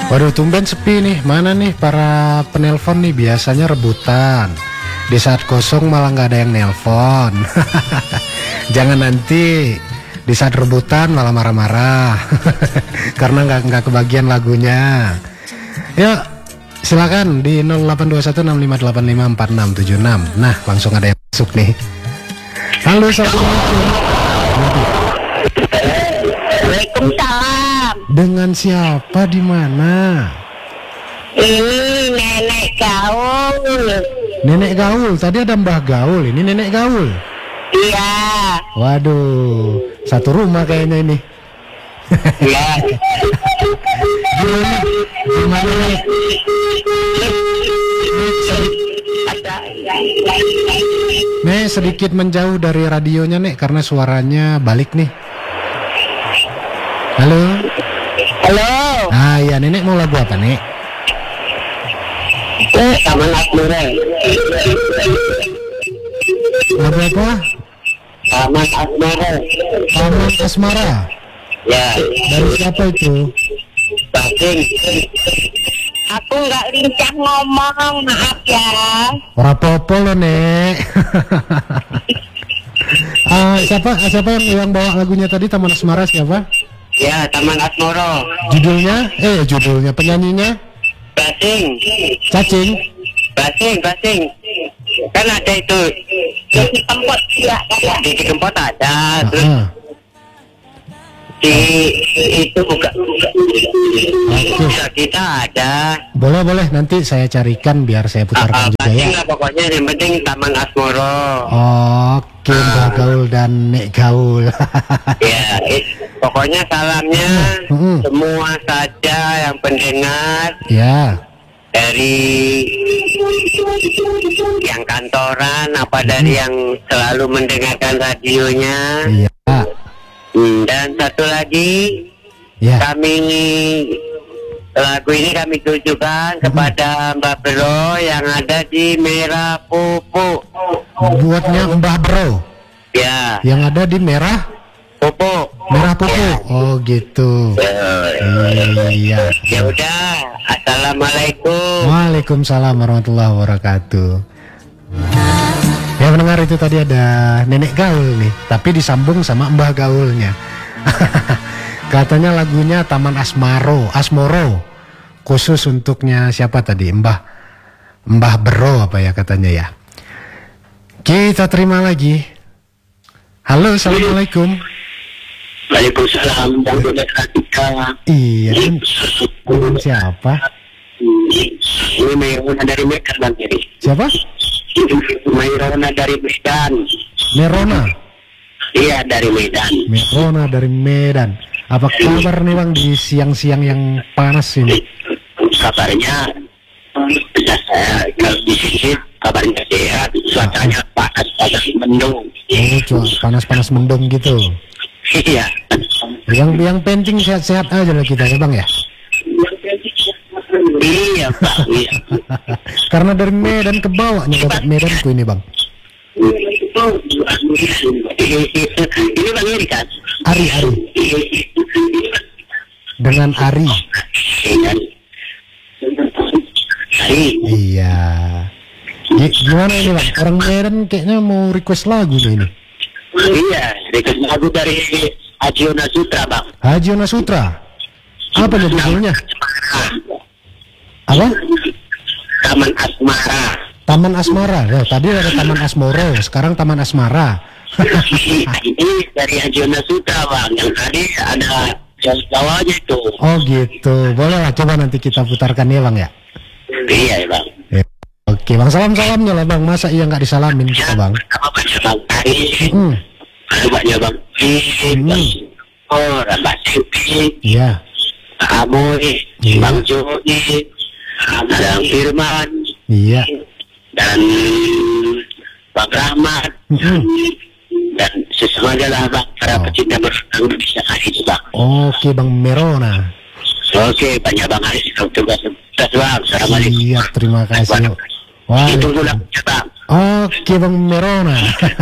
Waduh, tumben sepi nih. Mana nih para penelpon nih? Biasanya rebutan. Di saat kosong malah nggak ada yang nelpon. Jangan nanti di saat rebutan malah marah-marah. Karena nggak kebagian lagunya. Yuk, silakan di 082165854676. Nah, langsung ada yang masuk nih. Halo, assalamualaikum. Waalaikumsalam. Dengan siapa di mana? Ini nenek gaul. Nenek gaul. Tadi ada Mbah Gaul. Ini nenek gaul. Iya. Waduh, satu rumah kayaknya ini. Iya. Gimana nih? Nek, sedikit menjauh dari radionya, Nek, karena suaranya balik nih. Halo. Halo. Ah, ya, Nenek mau lagu apa, Nek? Taman Asmara. Lagu apa? Taman Asmara. Taman Asmara. Ya. Dari siapa itu? Basing. Aku nggak lincah ngomong, maaf ya. Ora apa-apa loh, Nek. Siapa yang bawa lagunya tadi, Taman Asmara, siapa? Ya, Taman Asmara. Judulnya, penyanyinya? Basing. Cacing. Basing. Kan ada itu. Di Kempot ya. Di Kempot ada. Terus di itu buka. Kita ada. Boleh, nanti saya carikan biar saya putarkan juga ya. Lah, pokoknya yang penting Taman Asmara. Oke, Mbak Gaul dan Nek Gaul. Ya, pokoknya salamnya semua saja yang pendengar. Ya. Dari yang kantoran apa dari yang selalu mendengarkan radionya. Iya. Dan satu lagi, ya. Lagu ini kami tujukan kepada Mbak Bro yang ada di Merah Pupuk. Buatnya Mbah Bro. Ya. Yang ada di Merah Pupuk. Merah Pupuk. Oh gitu. Iya. Ya udah. Assalamualaikum. Waalaikumsalam warahmatullahi wabarakatuh. Ya, mendengar itu tadi ada Nenek Gaul nih, tapi disambung sama Mbah Gaulnya. Katanya lagunya Taman Asmoro, khusus untuknya siapa tadi? Mbah Bro apa ya katanya ya. Kita terima lagi. Halo, assalamualaikum. Waalaikumsalam. Iya, dengan siapa? Ini Mairona dari Medan Bang Kiri. Siapa? Mairona dari Medan. Merona. Iya, dari Medan. Merona dari Medan. Apa kabar nih Bang di siang-siang yang panas ini? Kabarnya kalau di sini kabarnya sehat, cuacanya panas mendung. Oh, panas mendung gitu. Iya. Yang penting sehat-sehat aja lah kita ya Bang ya. Iya Pak. Iya. Karena dari Medan ke bawah nih dapat Medanku ini Bang. Ini Bang Eri kan? Ari. Dengan Ari. Iya. Gimana ini Bang? Orang Medan kayaknya mau request lagu nih ini. Iya, request lagu dari Haji Ona Sutra Bang. Haji Ona Sutra. Apa nih judulnya? Apa? Taman Asmara. Taman Asmara. Ya, tadi ada Taman Asmoro, sekarang Taman Asmara. Ini dari Haji Ona Sutra Bang. Yang tadi ada yang bawahnya itu. Oh gitu. Boleh lah, coba nanti kita putarkan ya Bang ya. Iya Bang. Ya. Oke Bang, salamnya lah Bang. Masa iya nggak disalamin kita Bang? Apa banyak Bang Ari? Banyak Bang. Oh, Mbak Siti. Iya. Amoy, Bang Joni, Bang Firman. Iya. Dan Bang Rahmat. Dan semuanya lah Bang, para pecinta Indonesia itu Bang. Oke Bang Merona. Oke, banyak Bang Aris kalau tugas Bang. Assalamualaikum. Iya, terima kasih. Wah. Ditunggu lah Bang. Oke Bang Merona.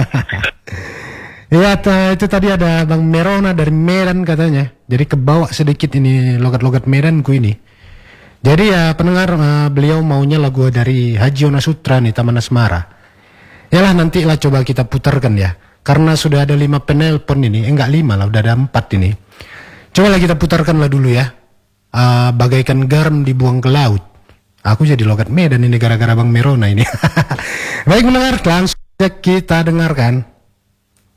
Iya, itu tadi ada Bang Merona dari Medan katanya. Jadi kebawa sedikit ini logat-logat Medanku ini. Jadi ya pendengar, beliau maunya lagu dari Haji Ona Sutra nih, Taman Asmara. Yalah nantilah coba kita putarkan ya. Karena sudah ada 5 penelpon ini, enggak 5 lah, udah ada 4 ini. Coba lah kita putarkanlah dulu ya. Bagaikan garam dibuang ke laut. Aku jadi logat Medan ini gara-gara Bang Merona ini. Baik pendengar, langsung kita dengarkan.